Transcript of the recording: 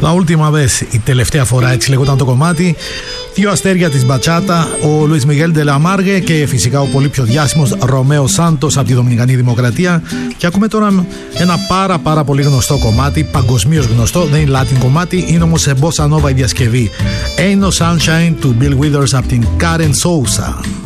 La última vez, η τελευταία φορά, έτσι λέγονταν το κομμάτι. 2 αστέρια της μπατσάτα, ο Λουίς Μιγέλ ντε λα Μάργε και φυσικά ο πολύ πιο διάσημος Ρωμαίο Σάντος από τη Δομινικανή Δημοκρατία. Και ακούμε τώρα ένα πάρα πολύ γνωστό κομμάτι, παγκοσμίως γνωστό, δεν είναι Latin κομμάτι, είναι όμως σε bossa nova η διασκευή. Ain't No Sunshine του Bill Withers από την Karen Sousa.